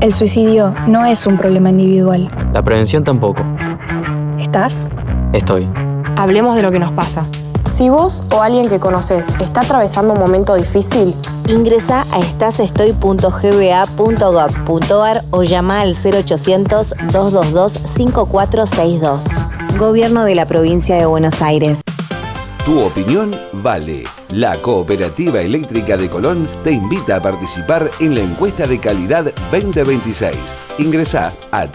El suicidio no es un problema individual. La prevención tampoco. ¿Estás? Estoy. Hablemos de lo que nos pasa. Si vos o alguien que conoces está atravesando un momento difícil, ingresa a estasestoy.gba.gov.ar o llama al 0800-222-5462. Gobierno de la Provincia de Buenos Aires. Tu opinión vale. La Cooperativa Eléctrica de Colón te invita a participar en la encuesta de calidad 2026. Ingresá a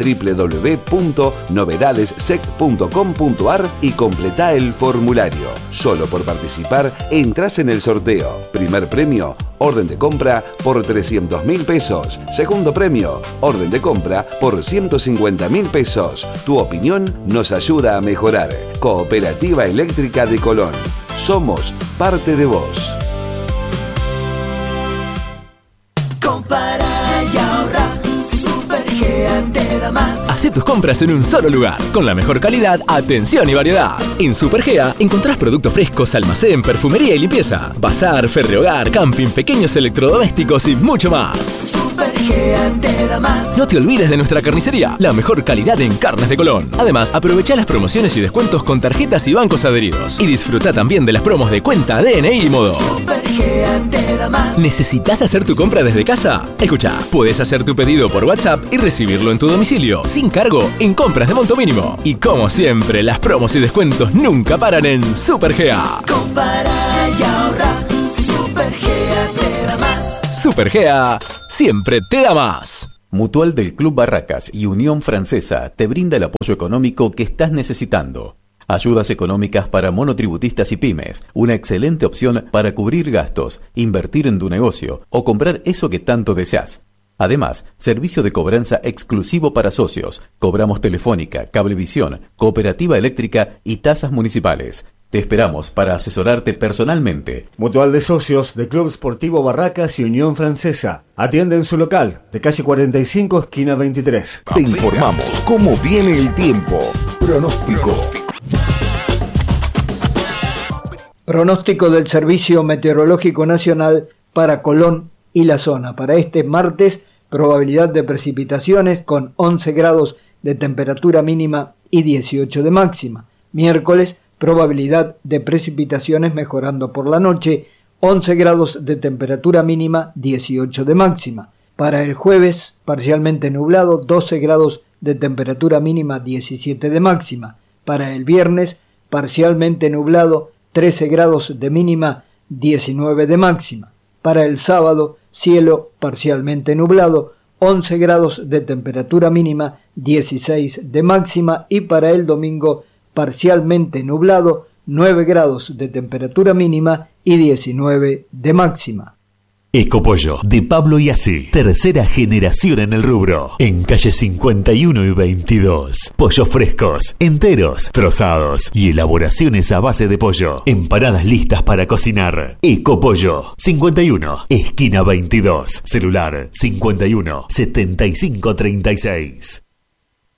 www.novedadessec.com.ar y completá el formulario. Solo por participar entrás en el sorteo. Primer premio, orden de compra por 300.000 pesos. Segundo premio, orden de compra por 150.000 pesos. Tu opinión nos ayuda a mejorar. Cooperativa Eléctrica de Colón. Somos parte de vos. Compara y ahorra. Supergea te da más. Hacé tus compras en un solo lugar, con la mejor calidad, atención y variedad. En Supergea encontrás productos frescos, almacén, perfumería y limpieza, bazar, ferrehogar, camping, pequeños electrodomésticos y mucho más. Supergea te da más. No te olvides de nuestra carnicería, la mejor calidad en carnes de Colón. Además, aprovecha las promociones y descuentos con tarjetas y bancos adheridos. Y disfruta también de las promos de cuenta, DNI y Modo. Supergea te da más. ¿Necesitas hacer tu compra desde casa? Escucha, puedes hacer tu pedido por WhatsApp y recibirlo en tu domicilio, sin cargo, en compras de monto mínimo. Y como siempre, las promos y descuentos nunca paran en Supergea. Compara y ahorra. Supergea te da más. Supergea siempre te da más. Mutual del Club Barracas y Unión Francesa te brinda el apoyo económico que estás necesitando. Ayudas económicas para monotributistas y pymes, una excelente opción para cubrir gastos, invertir en tu negocio o comprar eso que tanto deseas. Además, servicio de cobranza exclusivo para socios. Cobramos telefónica, cablevisión, cooperativa eléctrica y tasas municipales. Te esperamos para asesorarte personalmente. Mutual de Socios de Club Sportivo Barracas y Unión Francesa. Atiende en su local, de calle 45, esquina 23. Te informamos cómo viene el tiempo. Pronóstico. Pronóstico del Servicio Meteorológico Nacional para Colón y la zona. Para este martes, probabilidad de precipitaciones con 11 grados de temperatura mínima y 18 de máxima. Miércoles, probabilidad de precipitaciones mejorando por la noche, 11 grados de temperatura mínima, 18 de máxima. Para el jueves, parcialmente nublado, 12 grados de temperatura mínima, 17 de máxima. Para el viernes, parcialmente nublado, 13 grados de mínima, 19 de máxima. Para el sábado, cielo parcialmente nublado, 11 grados de temperatura mínima, 16 de máxima. Y para el domingo, parcialmente nublado, 9 grados de temperatura mínima y 19 de máxima. Ecopollo, de Pablo y Así. Tercera generación en el rubro. En calle 51 y 22. Pollos frescos, enteros, trozados y elaboraciones a base de pollo. Empanadas listas para cocinar. Ecopollo, 51, esquina 22. Celular 51 75 36.